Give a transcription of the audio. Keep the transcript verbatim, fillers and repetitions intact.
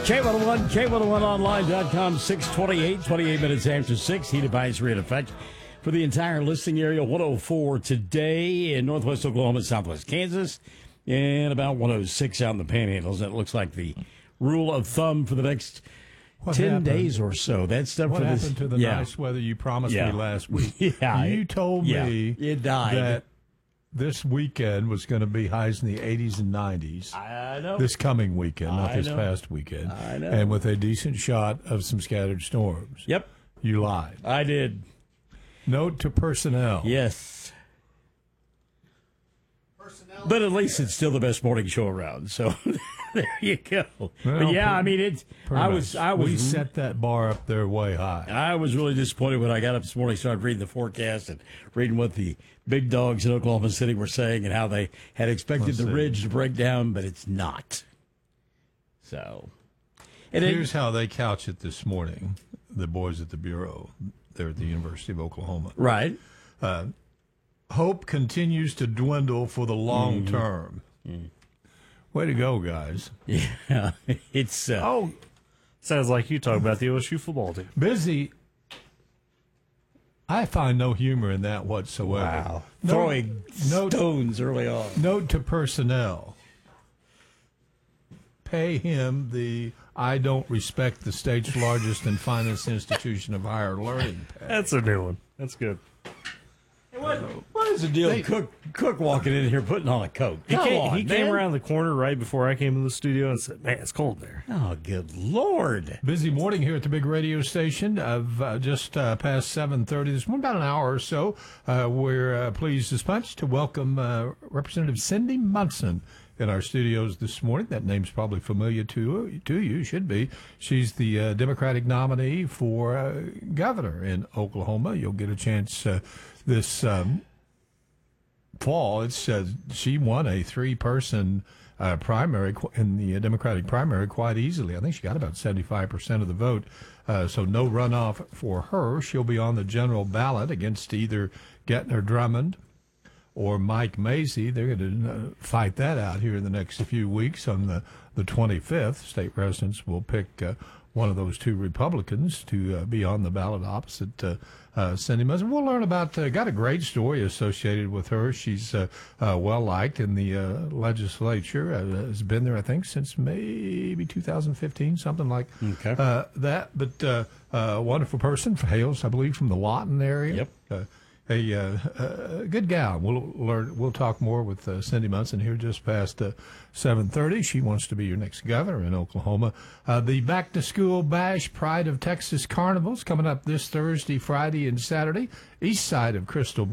K one oh one, K one oh one online dot com, six twenty-eight, twenty-eight minutes after six. Heat advisory in effect for the entire listing area. one oh four today in northwest Oklahoma, southwest Kansas, and about one oh six out in the Panhandles. That looks like the rule of thumb for the next what ten happened? days or so. That's stuff what for happened this, to the yeah. nice weather you promised yeah. me last week? yeah, you it, told yeah, me it died. that this weekend was going to be highs in the eighties and nineties. I know. This coming weekend, not I this know. past weekend. I know. And with a decent shot of some scattered storms. Yep. You lied. I did. Note to personnel. Yes. Personnel. But at least it's still the best morning show around. So there you go. Well, but yeah, I mean, it's. I was. I was. We set that bar up there way high. I was really disappointed when I got up this morning, started reading the forecast and reading what the big dogs in Oklahoma City were saying and how they had expected Let's the see. ridge to break down, but it's not. So, and here's it, how they couch it this morning. The boys at the Bureau, they're at the University of Oklahoma. Right. Uh, hope continues to dwindle for the long mm-hmm. term. Mm. Way to go, guys. Yeah. It's. Uh, oh, sounds like you talk about the O S U football team. Busy. I find no humor in that whatsoever. Wow. Note, Throwing note, stones early on. Note to personnel. Pay him the I don't respect the state's largest and finest institution of higher learning pay. That's a new one. That's good. Hey, what, what is the deal? They, Cook Cook walking in here putting on a coat. He, Come came, on, he man. came around the corner right before I came in the studio and said, "Man, it's cold there." Oh, good Lord. Busy morning here at the big radio station of uh, just uh, past seven thirty. This morning, about an hour or so. Uh, we're uh, pleased as much to welcome uh, Representative Cindy Munson in our studios this morning. That name's probably familiar to, to you, should be. She's the uh, Democratic nominee for uh, governor in Oklahoma. You'll get a chance uh, this um, fall. It's uh, she won a three-person uh, primary in the Democratic primary quite easily. I think she got about seventy-five percent of the vote, uh, so no runoff for her. She'll be on the general ballot against either Gettner Drummond or Mike Macy. They're going to uh, fight that out here in the next few weeks. On the, the twenty-fifth, state residents will pick uh, one of those two Republicans to uh, be on the ballot opposite uh, uh, Cindy Munson. We'll learn about, uh, got a great story associated with her. She's uh, uh, well-liked in the uh, legislature, uh, has been there, I think, since maybe two thousand fifteen, something like okay. uh, that. But uh, uh, wonderful person, hails, I believe, from the Lawton area. Yep. Uh, A uh, uh, good gal. We'll learn. We'll talk more with uh, Cindy Munson here just past uh, seven thirty. She wants to be your next governor in Oklahoma. Uh, the Back to School Bash Pride of Texas Carnival's coming up this Thursday, Friday, and Saturday, east side of Crystal